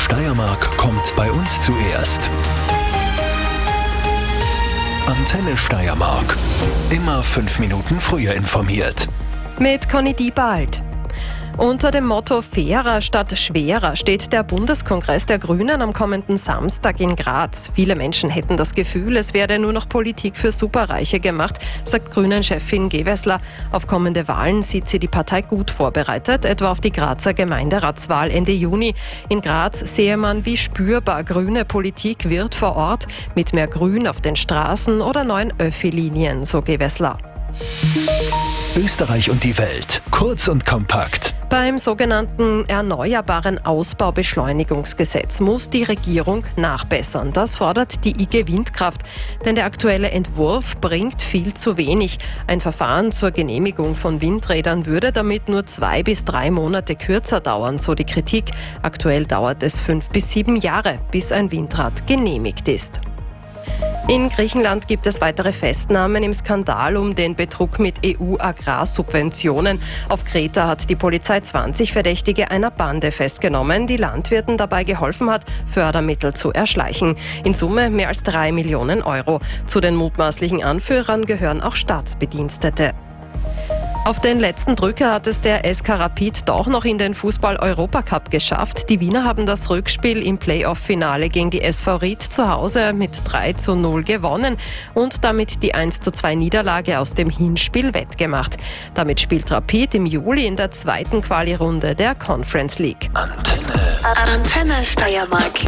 Steiermark kommt bei uns zuerst. Antenne Steiermark. Immer 5 Minuten früher informiert. Mit Conny Diebald. Unter dem Motto Fairer statt schwerer steht der Bundeskongress der Grünen am kommenden Samstag in Graz. Viele Menschen hätten das Gefühl, es werde nur noch Politik für Superreiche gemacht, sagt Grünen-Chefin Gewessler. Auf kommende Wahlen sieht sie die Partei gut vorbereitet, etwa auf die Grazer Gemeinderatswahl Ende Juni. In Graz sehe man, wie spürbar grüne Politik wird vor Ort, mit mehr Grün auf den Straßen oder neuen Öffi-Linien, so Gewessler. Österreich und die Welt. Kurz und kompakt. Beim sogenannten Erneuerbaren Ausbaubeschleunigungsgesetz muss die Regierung nachbessern. Das fordert die IG Windkraft. Denn der aktuelle Entwurf bringt viel zu wenig. Ein Verfahren zur Genehmigung von Windrädern würde damit nur 2 bis 3 Monate kürzer dauern, so die Kritik. Aktuell dauert es 5 bis 7 Jahre, bis ein Windrad genehmigt ist. In Griechenland gibt es weitere Festnahmen im Skandal um den Betrug mit EU-Agrarsubventionen. Auf Kreta hat die Polizei 20 Verdächtige einer Bande festgenommen, die Landwirten dabei geholfen hat, Fördermittel zu erschleichen. In Summe mehr als 3 Millionen Euro. Zu den mutmaßlichen Anführern gehören auch Staatsbedienstete. Auf den letzten Drücker hat es der SK Rapid doch noch in den Fußball-Europacup geschafft. Die Wiener haben das Rückspiel im Playoff-Finale gegen die SV Ried zu Hause mit 3:0 gewonnen und damit die 1:2 Niederlage aus dem Hinspiel wettgemacht. Damit spielt Rapid im Juli in der zweiten Quali-Runde der Conference League. Antenne Steiermark.